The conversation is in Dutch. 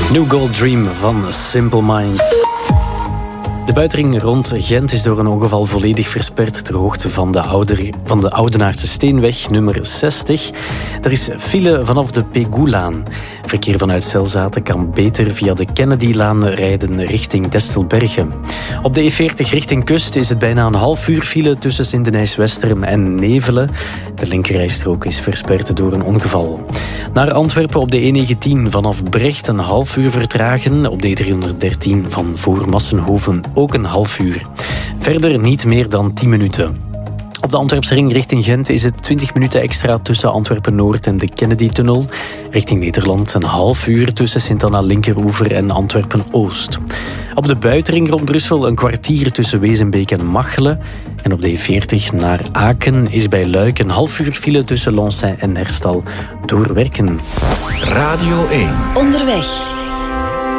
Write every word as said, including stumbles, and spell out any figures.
New Gold Dream van Simple Minds. De buitenring rond Gent is door een ongeval volledig versperd ter hoogte van de, Ouder, van de Oudenaardse Steenweg, nummer zestig. Er is file vanaf de Pegoulaan. Verkeer vanuit Zelzaten kan beter via de Kennedylaan rijden richting Destelbergen. Op de E veertig richting kust is het bijna een half uur file tussen Sint-Denijs-Westerem en Nevelen. De linkerrijstrook is versperd door een ongeval. Naar Antwerpen op de E negentien vanaf Brecht een half uur vertragen. Op de E driehonderddertien van voor Massenhoven ook een half uur. Verder niet meer dan tien minuten. Op de Antwerpse ring richting Gent is het twintig minuten extra tussen Antwerpen-Noord en de Kennedy-tunnel. Richting Nederland een half uur tussen Sint-Anna-Linkeroever en Antwerpen-Oost. Op de buitenring rond Brussel een kwartier tussen Wezenbeek en Machelen. En op de E veertig naar Aken is bij Luik een half uur file tussen Lonsaint en Herstal door werken. Radio één. Onderweg.